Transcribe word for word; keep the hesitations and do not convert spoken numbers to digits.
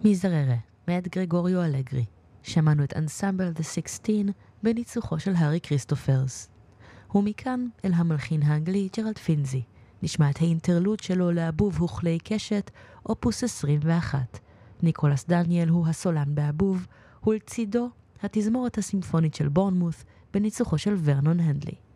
מיזררה, מאת גרגוריו אלגרי. שמענו את אנסמבל The Sixteen בניצוחו של הארי כריסטופרס. ומכאן אל המלחין האנגלי ג'רלד פינזי. נשמע את האינטרלוד שלו לאבוב וכלי קשת, אופוס עשרים ואחת. ניקולס דניאל הוא הסולן באבוב, ולצידו התזמורת הסימפונית של בורנמות' בניצוחו של ורנון הנדלי.